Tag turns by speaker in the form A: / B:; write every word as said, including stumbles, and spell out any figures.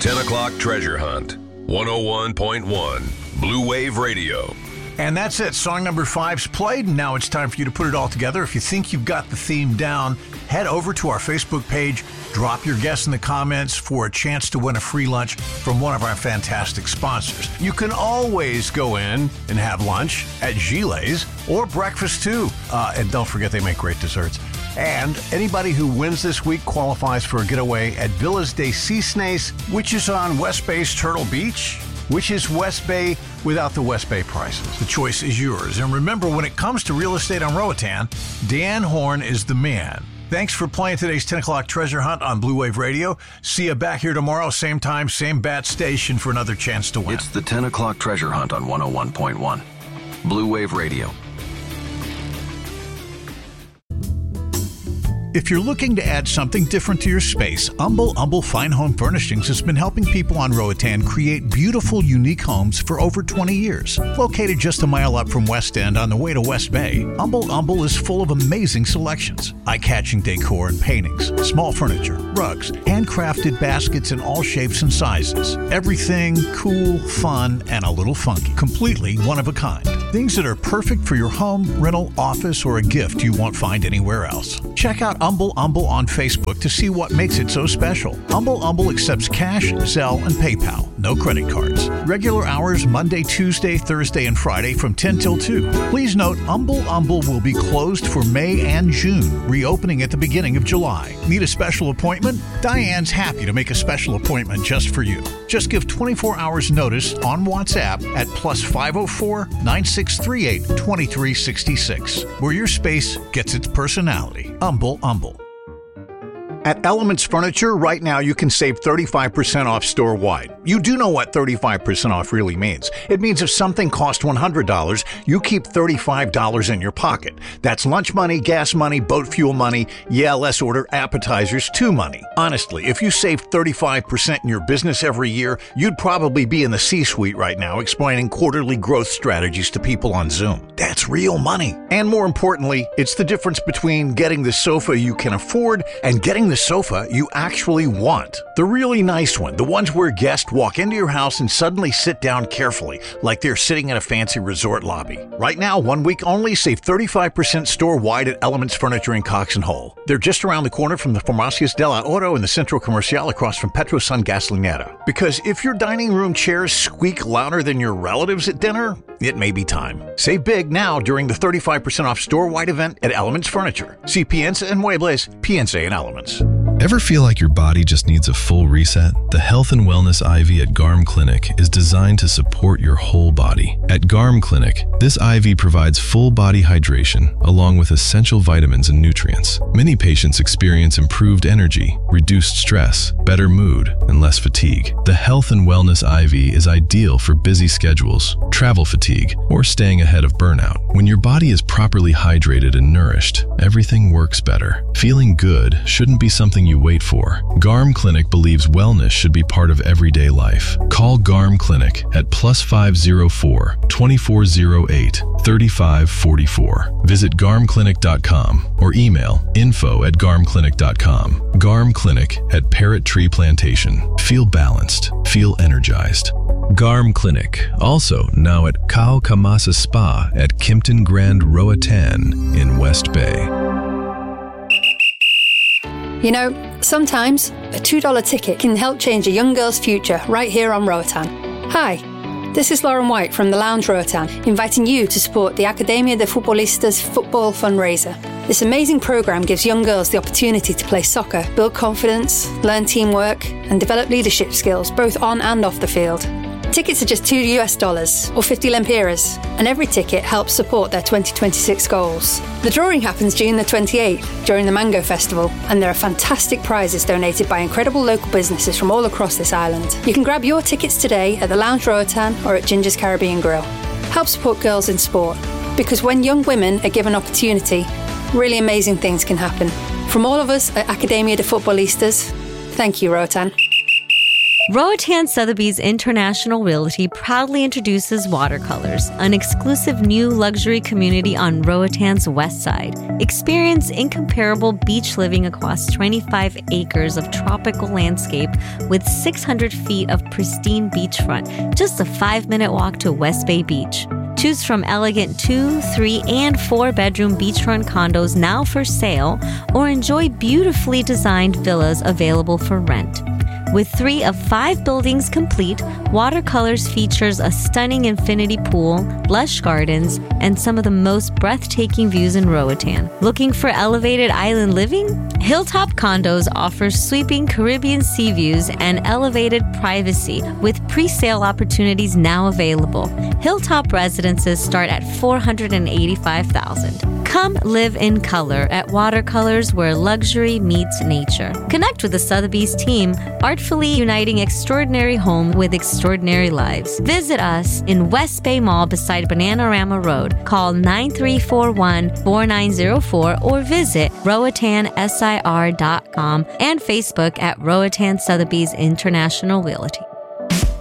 A: ten o'clock Treasure Hunt, one oh one point one, Blue Wave Radio.
B: And that's it. Song number five's played, and now it's time for you to put it all together. If you think you've got the theme down, head over to our Facebook page, drop your guess in the comments for a chance to win a free lunch from one of our fantastic sponsors. You can always go in and have lunch at Gilet's or breakfast too. Uh, and don't forget, they make great desserts. And anybody who wins this week qualifies for a getaway at Villas de Cisnes, which is on West Bay's Turtle Beach, which is West Bay without the West Bay prices. The choice is yours. And remember, when it comes to real estate on Roatan, Dan Horn is the man. Thanks for playing today's ten o'clock Treasure Hunt on Blue Wave Radio. See you back here tomorrow, same time, same bat station for another chance to win.
C: It's the ten o'clock Treasure Hunt on one oh one point one. Blue Wave Radio.
B: If you're looking to add something different to your space, Humble Humble Fine Home Furnishings has been helping people on Roatan create beautiful, unique homes for over twenty years. Located just a mile up from West End on the way to West Bay, Humble Humble is full of amazing selections, eye-catching decor and paintings, small furniture, rugs, handcrafted baskets in all shapes and sizes. Everything cool, fun, and a little funky. Completely one of a kind. Things that are perfect for your home, rental, office, or a gift you won't find anywhere else. Check out Humble Humble on Facebook to see what makes it so special. Humble Humble accepts cash, Zelle, and PayPal. No credit cards. Regular hours Monday, Tuesday, Thursday, and Friday from ten till two. Please note, Humble Humble will be closed for May and June, reopening at the beginning of July. Need a special appointment? Diane's happy to make a special appointment just for you. Just give twenty-four hours notice on WhatsApp at plus five oh four, nine six three eight, two three six six, where your space gets its personality. Humble Humble. At Elements Furniture, right now you can save thirty-five percent off store-wide. You do know what thirty-five percent off really means. It means if something costs one hundred dollars, you keep thirty-five dollars in your pocket. That's lunch money, gas money, boat fuel money, yeah, let's order appetizers too money. Honestly, if you saved thirty-five percent in your business every year, you'd probably be in the C-suite right now explaining quarterly growth strategies to people on Zoom. That's real money. And more importantly, it's the difference between getting the sofa you can afford and getting the sofa you actually want. The really nice one, the ones where guests walk into your house and suddenly sit down carefully, like they're sitting in a fancy resort lobby. Right now, one week only, save thirty-five percent store-wide at Elements Furniture in Cox and Hull. They're just around the corner from the Farmacias de la Oro in the Centro Comercial across from Petro Sun Gasolinera. Because if your dining room chairs squeak louder than your relatives at dinner, it may be time. Save big now during the thirty-five percent off store-wide event at Elements Furniture. See Piensa and Muebles, Piensa and Elements.
D: Ever feel like your body just needs a full reset? The Health and Wellness I V at Garm Clinic is designed to support your whole body. At Garm Clinic, this I V provides full body hydration along with essential vitamins and nutrients. Many patients experience improved energy, reduced stress, better mood, and less fatigue. The Health and Wellness I V is ideal for busy schedules, travel fatigue, or staying ahead of burnout. When your body is properly hydrated and nourished, everything works better. Feeling good shouldn't be something you wait for. Garm Clinic believes wellness should be part of everyday life. Call Garm Clinic at plus five oh four, two four oh eight, three five four four. Visit garm clinic dot com or email info at garm clinic dot com. Garm Clinic at Parrot Tree Plantation. Feel balanced. Feel energized. Garm Clinic, also now at Kao Kamasa Spa at Kimpton Grand Roatan in West Bay.
E: You know, sometimes a two dollar ticket can help change a young girl's future right here on Roatan. Hi, this is Lauren White from the Lounge Roatan, inviting you to support the Academia de Futbolistas football fundraiser. This amazing programme gives young girls the opportunity to play soccer, build confidence, learn teamwork, and develop leadership skills both on and off the field. Tickets are just two US dollars or fifty lempiras, and every ticket helps support their twenty twenty-six goals. The drawing happens June the twenty-eighth during the Mango Festival, and there are fantastic prizes donated by incredible local businesses from all across this island. You can grab your tickets today at the Lounge Roatan or at Ginger's Caribbean Grill. Help support girls in sport, because when young women are given opportunity, really amazing things can happen. From all of us at Academia de Futbolistas, thank you, Roatan.
F: Roatan Sotheby's International Realty proudly introduces Watercolors, an exclusive new luxury community on Roatan's west side. Experience incomparable beach living across twenty-five acres of tropical landscape with six hundred feet of pristine beachfront, just a five-minute walk to West Bay Beach. Choose from elegant two, three, and four-bedroom beachfront condos now for sale, or enjoy beautifully designed villas available for rent. With three of five buildings complete, Watercolors features a stunning infinity pool, lush gardens, and some of the most breathtaking views in Roatan. Looking for elevated island living? Hilltop Condos offers sweeping Caribbean sea views and elevated privacy with pre-sale opportunities now available. Hilltop residences start at four hundred eighty-five thousand dollars. Come live in color at Watercolors, where luxury meets nature. Connect with the Sotheby's team, artfully uniting extraordinary home with extraordinary lives. Visit us in West Bay Mall beside Bananarama Road. Call nine three four one, four nine zero four or visit roatan sir dot com and Facebook at Roatan Sotheby's International Realty.